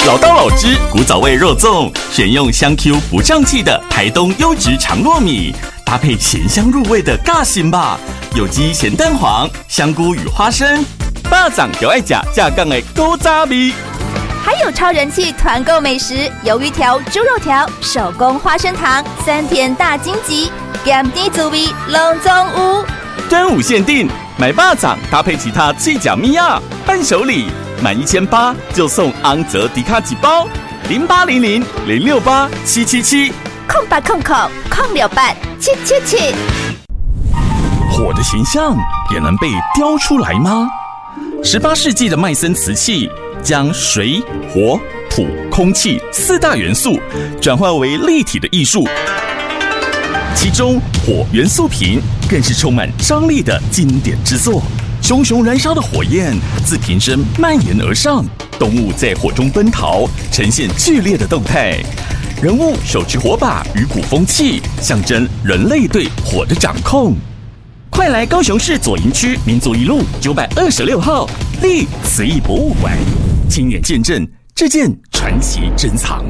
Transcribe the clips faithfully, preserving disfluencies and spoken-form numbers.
老道老汁古早味肉粽，选用香 Q 不胀气的台东优质长糯米，搭配咸香入味的尬心吧，有机咸蛋黄、香菇与花生，巴掌就爱吃架杠的古早味。 还有超人气团购美食，鱿鱼条、猪肉条、手工花生糖、三甜大荆棘，咸甜滋味拢总有。 端午限定，买巴掌搭配其他脆甲米亚伴手礼，满一千八就送昂泽迪卡几包，零八零零零六八七七七， 空八空空空六八七七七。 火的形象也能被雕出来吗？十八世纪的麦森瓷器将水、火、土、空气四大元素转化为立体的艺术，其中火元素瓶更是充满张力的经典之作。熊熊燃烧的火焰自瓶身蔓延而上，动物在火中奔逃，呈现剧烈的动态。人物手持火把与鼓风器，象征人类对火的掌控。快来高雄市左营区民族一路九百二十六号立慈义博物馆，亲眼见证这件传奇珍藏。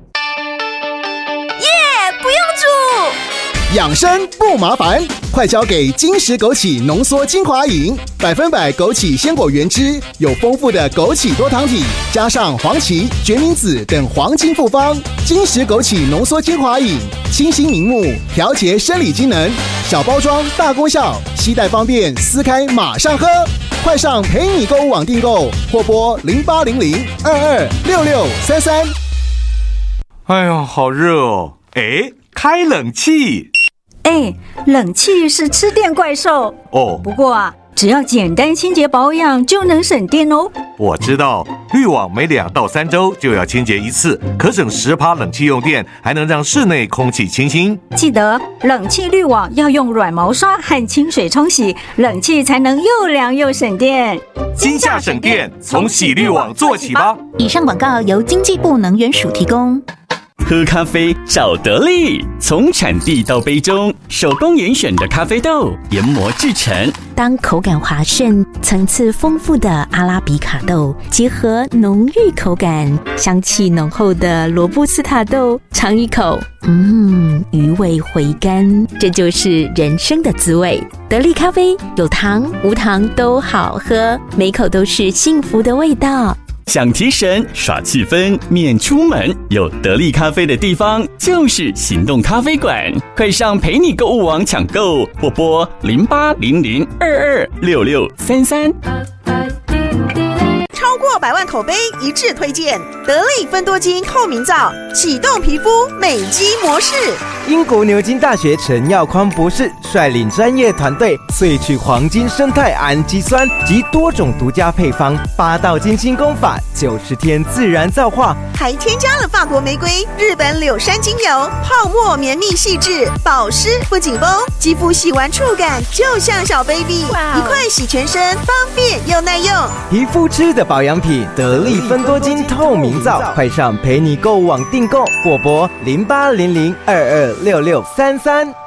耶，不用煮。 养生不麻烦，快交给金石枸杞浓缩精华饮，百分百枸杞鲜果原汁，有丰富的枸杞多糖体，加上黄芪、决明子等黄金复方。金石枸杞浓缩精华饮，清新明目，调节生理机能，小包装大功效，携带方便，撕开马上喝。快上陪你购物网订购，或拨零八零零二二六六三三。 哎呦，好热哦！哎，开冷气。 哎，冷气是吃电怪兽哦。 不过啊，只要简单清洁保养就能省电哦。 我知道，滤网每两到三周就要清洁一次，可省十趴冷气用电，还能让室内空气清新。 记得冷气滤网要用软毛刷和清水冲洗，冷气才能又凉又省电。 今夏省电，从洗滤网做起吧。 以上广告由经济部能源署提供。 喝咖啡找得力，从产地到杯中，手工严选的咖啡豆研磨制成。 当口感滑顺、层次丰富的阿拉比卡豆结合浓郁口感、香气浓厚的罗布斯塔豆，尝一口，嗯，余味回甘，这就是人生的滋味。得力咖啡有糖无糖都好喝，每口都是幸福的味道。 想提神耍气氛，免出门，有得力咖啡的地方就是行动咖啡馆。快上陪你购物网抢购，或拨零八零零二二六六三三。 超过百万口碑一致推荐得力芬多精透明皂，启动皮肤美肌模式。 英国牛津大学陈耀匡博士率领专业团队萃取黄金生态氨基酸及多种独家配方，八道金清功法，九十天自然皂化， 还添加了法国玫瑰、日本柳杉精油，泡沫绵密细致，保湿不紧绷，肌肤洗完触感就像小 baby， 一块洗全身，方便又耐用。 皮肤吃的保养品，得力芬多精透明皂，快上陪你购物网订购，或拨零八零零二二六六三三。